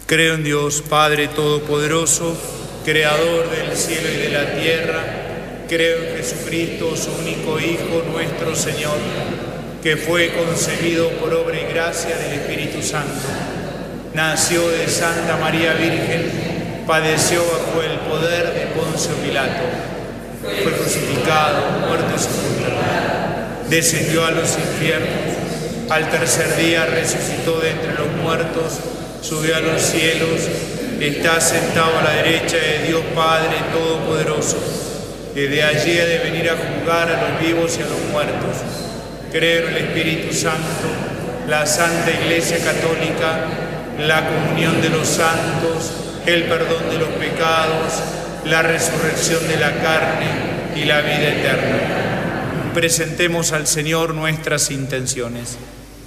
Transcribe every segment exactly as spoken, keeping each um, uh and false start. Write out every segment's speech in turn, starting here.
Creo en Dios, Padre Todopoderoso, Creador del cielo y de la tierra. Creo en Jesucristo, su único Hijo, nuestro Señor, que fue concebido por obra y gracia del Espíritu Santo. Nació de Santa María Virgen, padeció bajo el poder de Poncio Pilato. Fue crucificado, muerto y sepultado. Descendió a los infiernos. Al tercer día resucitó de entre los muertos, subió a los cielos, está sentado a la derecha de Dios Padre Todopoderoso. Desde allí ha de venir a juzgar a los vivos y a los muertos. Creo en el Espíritu Santo, la Santa Iglesia Católica, la comunión de los santos, el perdón de los pecados, la resurrección de la carne y la vida eterna. Presentemos al Señor nuestras intenciones.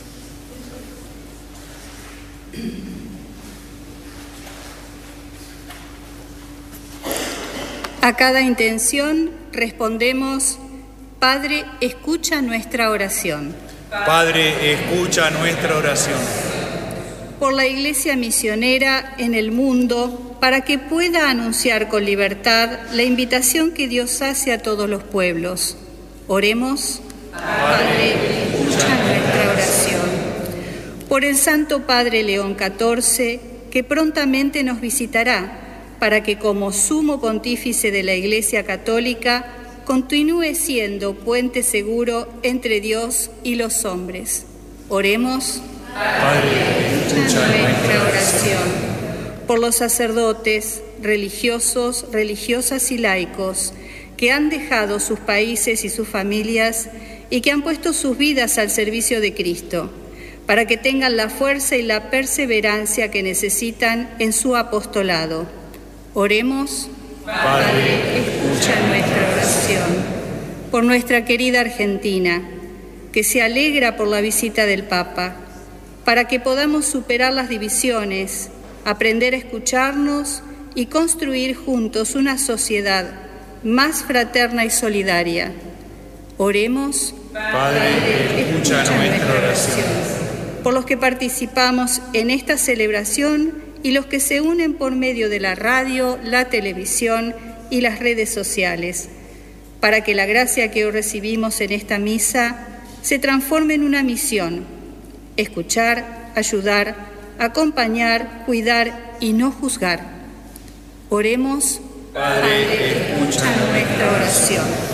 A cada intención respondemos: Padre, escucha nuestra oración. Padre, escucha nuestra oración. Por la Iglesia misionera en el mundo, para que pueda anunciar con libertad la invitación que Dios hace a todos los pueblos. Oremos. Padre, escucha nuestra oración. Por el Santo Padre León catorce, que prontamente nos visitará, para que como sumo pontífice de la Iglesia Católica continúe siendo puente seguro entre Dios y los hombres. Oremos. Padre, escucha nuestra oración. Por los sacerdotes, religiosos, religiosas y laicos que han dejado sus países y sus familias y que han puesto sus vidas al servicio de Cristo, para que tengan la fuerza y la perseverancia que necesitan en su apostolado. Oremos. Padre, escucha nuestra oración. Por nuestra querida Argentina, que se alegra por la visita del Papa, para que podamos superar las divisiones, aprender a escucharnos y construir juntos una sociedad más fraterna y solidaria. Oremos. Padre, escucha nuestra oración. Por los que participamos en esta celebración y los que se unen por medio de la radio, la televisión y las redes sociales, para que la gracia que hoy recibimos en esta misa se transforme en una misión: escuchar, ayudar, acompañar, cuidar y no juzgar. Oremos. Padre, Padre, escucha nuestra oración.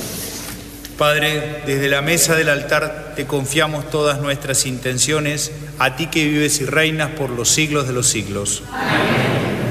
Padre, desde la mesa del altar te confiamos todas nuestras intenciones, a ti que vives y reinas por los siglos de los siglos. Amén.